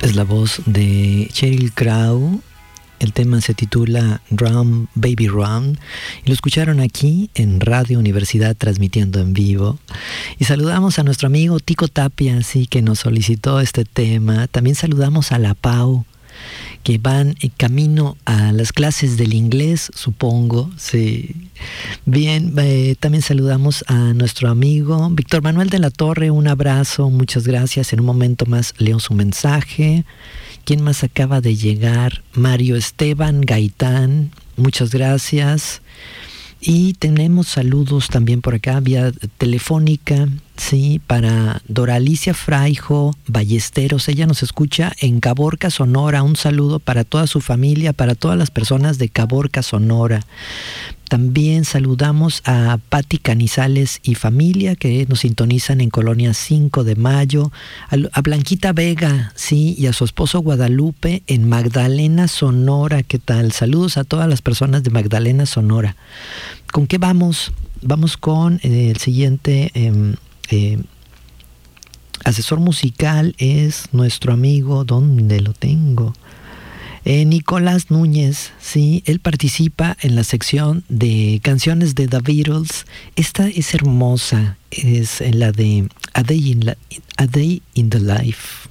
Es la voz de Sheryl Crow. El tema se titula Run, Baby Run, y lo escucharon aquí en Radio Universidad transmitiendo en vivo. Y saludamos a nuestro amigo Tico Tapia, sí, que nos solicitó este tema. También saludamos a la Pau, que van en camino a las clases del inglés, supongo, sí. Bien, también saludamos a nuestro amigo Víctor Manuel de la Torre, un abrazo, muchas gracias. En un momento más leo su mensaje. ¿Quién más acaba de llegar? Mario Esteban Gaitán, muchas gracias. Y tenemos saludos también por acá vía telefónica, sí, para Doralicia Fraijo Ballesteros. Ella nos escucha en Caborca, Sonora. Un saludo para toda su familia, para todas las personas de Caborca, Sonora. También saludamos a Patti Canizales y familia, que nos sintonizan en Colonia 5 de Mayo, a Blanquita Vega, sí, y a su esposo Guadalupe en Magdalena, Sonora. ¿Qué tal? Saludos a todas las personas de Magdalena, Sonora. ¿Con qué vamos? Vamos con el siguiente asesor musical, es nuestro amigo, ¿dónde lo tengo? Nicolás Núñez, sí, él participa en la sección de canciones de The Beatles. Esta es hermosa, es la de A Day in the Life.